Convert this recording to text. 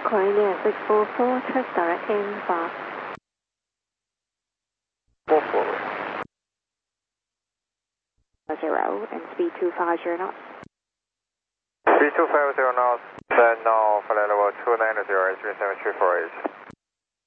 Korean with 44, turn direct in bar. 44. 0 and speed 250 knots. Speed 250 knots, then now flight level 290, 3734